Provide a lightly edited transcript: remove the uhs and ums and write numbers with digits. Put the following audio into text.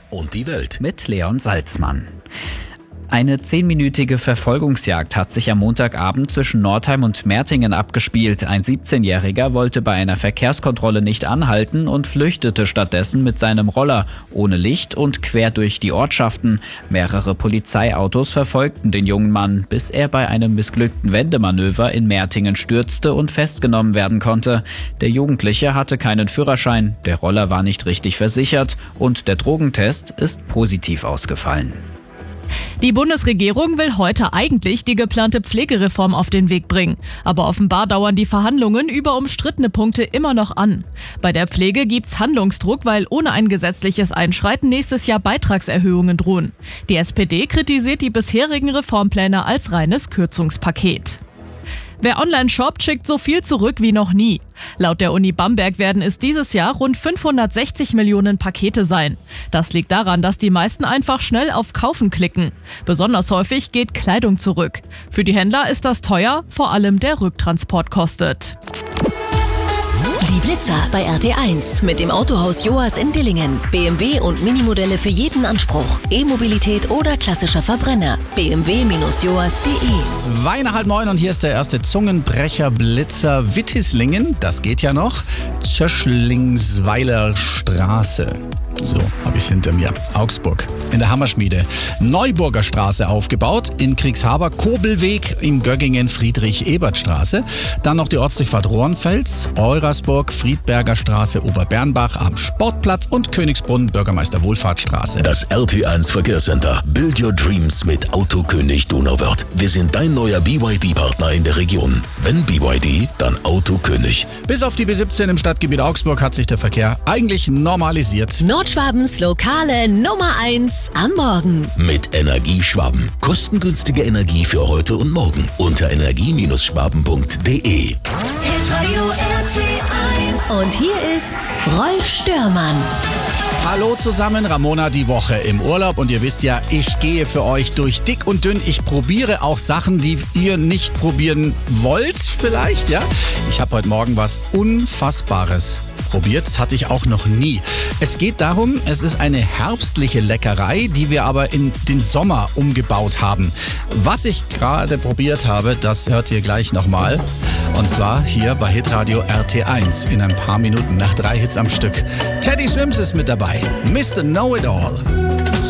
und die Welt. Mit Leon Salzmann. Eine 10-minütige Verfolgungsjagd hat sich am Montagabend zwischen Nordheim und Mertingen abgespielt. Ein 17-Jähriger wollte bei einer Verkehrskontrolle nicht anhalten und flüchtete stattdessen mit seinem Roller ohne Licht und quer durch die Ortschaften. Mehrere Polizeiautos verfolgten den jungen Mann, bis er bei einem missglückten Wendemanöver in Mertingen stürzte und festgenommen werden konnte. Der Jugendliche hatte keinen Führerschein, der Roller war nicht richtig versichert und der Drogentest ist positiv ausgefallen. Die Bundesregierung will heute eigentlich die geplante Pflegereform auf den Weg bringen. Aber offenbar dauern die Verhandlungen über umstrittene Punkte immer noch an. Bei der Pflege gibt's Handlungsdruck, weil ohne ein gesetzliches Einschreiten nächstes Jahr Beitragserhöhungen drohen. Die SPD kritisiert die bisherigen Reformpläne als reines Kürzungspaket. Wer online shoppt, schickt so viel zurück wie noch nie. Laut der Uni Bamberg werden es dieses Jahr rund 560 Millionen Pakete sein. Das liegt daran, dass die meisten einfach schnell auf Kaufen klicken. Besonders häufig geht Kleidung zurück. Für die Händler ist das teuer, vor allem der Rücktransport kostet. Die Blitzer bei RT1 mit dem Autohaus Joas in Dillingen. BMW und Minimodelle für jeden Anspruch. E-Mobilität oder klassischer Verbrenner. bmw-joas.de. 8:30 und hier ist der erste Zungenbrecher-Blitzer. Wittislingen, das geht ja noch. Zöschlingsweiler Straße. So, habe ich es hinter mir. Augsburg, in der Hammerschmiede. Neuburger Straße aufgebaut, in Kriegshaber, Kobelweg, in Göggingen, Friedrich-Ebert-Straße. Dann noch die Ortsdurchfahrt Rohrenfels, Eurasburg, Friedberger Straße, Oberbernbach am Sportplatz und Königsbrunn, Bürgermeister-Wohlfahrtsstraße. Das RT1 Verkehrscenter. Build your dreams mit Autokönig Donauwörth. Wir sind dein neuer BYD-Partner in der Region. Wenn BYD, dann Autokönig. Bis auf die B17 im Stadtgebiet Augsburg hat sich der Verkehr eigentlich normalisiert. Nordschwabens lokale Nummer 1 am Morgen. Mit Energieschwaben. Kostengünstige Energie für heute und morgen. Unter energie-schwaben.de. Und hier ist Rolf Störmann. Hallo zusammen, Ramona die Woche im Urlaub und ihr wisst ja, ich gehe für euch durch dick und dünn. Ich probiere auch Sachen, die ihr nicht probieren wollt vielleicht, ja? Ich habe heute Morgen was Unfassbares probiert, das hatte ich auch noch nie. Es geht darum, es ist eine herbstliche Leckerei, die wir aber in den Sommer umgebaut haben. Was ich gerade probiert habe, das hört ihr gleich nochmal. Und zwar hier bei Hitradio RT1 in ein paar Minuten nach 3 Hits am Stück. Teddy Swims ist mit dabei. Mr. Know-It-All.